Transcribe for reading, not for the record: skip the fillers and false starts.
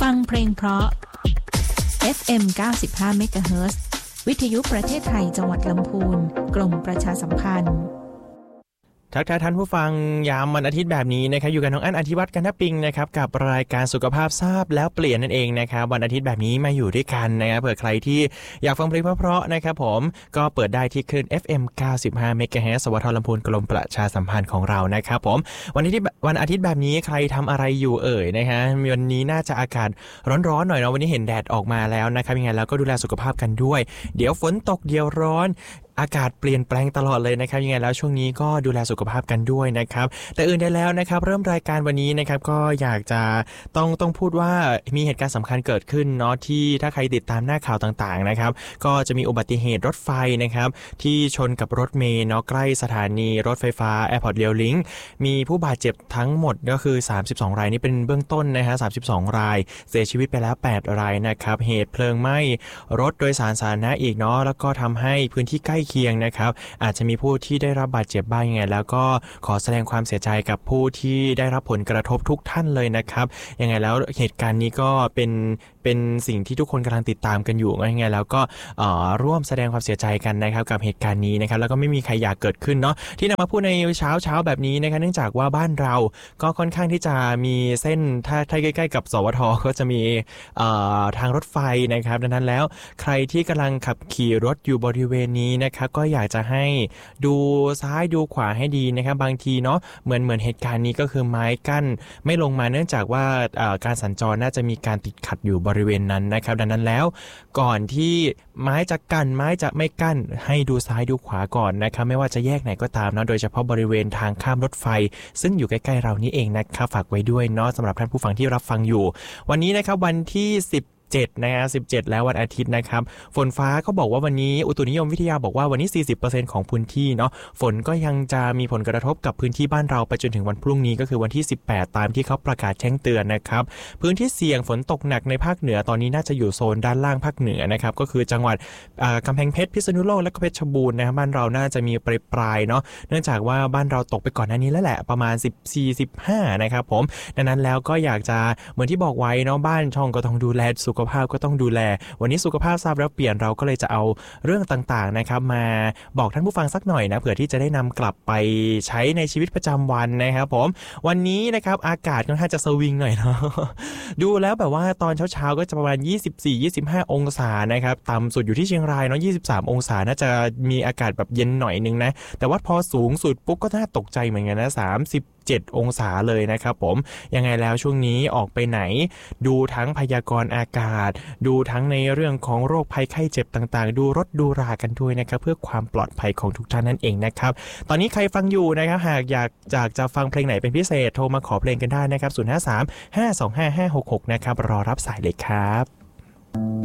ฟังเพลงเพราะ FM 95 MHz วิทยุประเทศไทยจังหวัดลำพูนกรมประชาสัมพันธ์ทักทายท่านผู้ฟังยามวันอาทิตย์แบบนี้นะครับอยู่กับน้องอั้นอธิวัฒน์กันทปิงนะครับกับรายการสุขภาพทราบแล้วเปลี่ยนนั่นเองนะครับวันอาทิตย์แบบนี้มาอยู่ด้วยกันนะครับเผื่อใครที่อยากฟังเพลงเพราะๆนะครับผมก็เปิดได้ที่คลื่น FM 95 MHz สวทลำพูนกรมประชาสัมพันธ์ของเรานะครับผมวันอาทิตย์แบบนี้ใครทำอะไรอยู่เอ่ยนะฮะวันนี้น่าจะอากาศร้อนๆหน่อยเนาะวันนี้เห็นแดดออกมาแล้วนะครับยังไงแล้วก็ดูแลสุขภาพกันด้วยเดี๋ยวฝนตกเดี๋ยวร้อนอากาศเปลี่ยนแปลงตลอดเลยนะครับยังไงแล้วช่วงนี้ก็ดูแลสุขภาพกันด้วยนะครับแต่อื่นได้แล้วนะครับเริ่มรายการวันนี้นะครับก็อยากจะต้องพูดว่ามีเหตุการณ์สำคัญเกิดขึ้นเนาะที่ถ้าใครติดตามหน้าข่าวต่างๆนะครับก็จะมีอุบัติเหตุรถไฟนะครับที่ชนกับรถเมล์เนาะใกล้สถานีรถไฟฟ้า Airport Rail Link มีผู้บาดเจ็บทั้งหมดก็คือ32รายนี่เป็นเบื้องต้นนะฮะ32รายเสียชีวิตไปแล้ว8รายนะครับเหตุเพลิงไหม้รถโดยสารสาธารณะอีกเนาะแล้วก็ทำให้พื้นที่ใกล้เคียงนะครับอาจจะมีผู้ที่ได้รับบาดเจ็บบ้างยังไงแล้วก็ขอแสดงความเสียใจกับผู้ที่ได้รับผลกระทบทุกท่านเลยนะครับยังไงแล้วเหตุการณ์นี้ก็เป็นสิ่งที่ทุกคนกำลังติดตามกันอยู่ยังไงแล้วก็ร่วมแสดงความเสียใจกันนะครับกับเหตุการณ์นี้นะครับแล้วก็ไม่มีใครอยากเกิดขึ้นเนาะที่นำมาพูดในเช้าแบบนี้นะครับเนื่องจากว่าบ้านเราก็ค่อนข้างที่จะมีเส้นถ้าใกล้ๆกับสวทก็จะมีทางรถไฟนะครับดังนั้นแล้วใครที่กำลังขับขี่รถอยู่บริเวณนี้นะครับก็อยากจะให้ดูซ้ายดูขวาให้ดีนะครับบางทีเนาะเหมือนเหตุการณ์นี้ก็คือไม้กั้นไม่ลงมาเนื่องจากว่าการสัญจรน่าจะมีการติดขัดอยู่บริเวณนั้นนะครับดังนั้นแล้วก่อนที่ไม้จะกั้นไม้จะไม่กั้นให้ดูซ้ายดูขวาก่อนนะครับไม่ว่าจะแยกไหนก็ตามเนาะโดยเฉพาะบริเวณทางข้ามรถไฟซึ่งอยู่ใกล้ๆเรานี่เองนะครับฝากไว้ด้วยเนาะสำหรับท่านผู้ฟังที่รับฟังอยู่วันนี้นะครับวันที่17นะครับ17แล้ววันอาทิตย์นะครับฝนฟ้าเขาบอกว่าวันนี้อุตุนิยมวิทยาบอกว่าวันนี้ 40% ของพื้นที่เนาะฝนก็ยังจะมีผลกระทบกับพื้นที่บ้านเราไปจนถึงวันพรุ่งนี้ก็คือวันที่18ตามที่เขาประกาศแจ้งเตือนนะครับพื้นที่เสี่ยงฝนตกหนักในภาคเหนือตอนนี้น่าจะอยู่โซนด้านล่างภาคเหนือนะครับก็คือจังหวัดกำแพงเพชรพิษณุโลกและก็เพชรบูรณ์นะครับบ้านเราน่าจะมีปลายเนาะเนื่องจากว่าบ้านเราตกไปก่อนหน้านี้แล้วแหละประมาณ14-15นะครับผมดังนั้นแล้วก็อยากจะเหมือนที่บอกไว้เนาะบ้านช่องก็ต้องดูแลสุขภาพก็ต้องดูแลวันนี้สุขภาพทราบแล้วเปลี่ยนเราก็เลยจะเอาเรื่องต่างๆนะครับมาบอกท่านผู้ฟังสักหน่อยนะเผื่อที่จะได้นำกลับไปใช้ในชีวิตประจำวันนะครับผมวันนี้นะครับอากาศค่อนข้างจะสวิงหน่อยเนาะดูแล้วแบบว่าตอนเช้าๆก็จะประมาณ24-25องศานะครับต่ำสุดอยู่ที่เชียงรายเนาะ23องศาน่าจะมีอากาศแบบเย็นหน่อยนึงนะแต่ว่าพอสูงสุดปุ๊บก็น่าตกใจเหมือนกันนะ37องศาเลยนะครับผมยังไงแล้วช่วงนี้ออกไปไหนดูทั้งพยากรณ์อากาศดูทั้งในเรื่องของโรคภัยไข้เจ็บต่างๆดูรถดูรากันด้วยนะครับเพื่อความปลอดภัยของทุกท่านนั่นเองนะครับตอนนี้ใครฟังอยู่นะครับหากอยากจะฟังเพลงไหนเป็นพิเศษโทรมาขอเพลงกันได้นะครับ053-525-566นะครับรอรับสายเลยครับ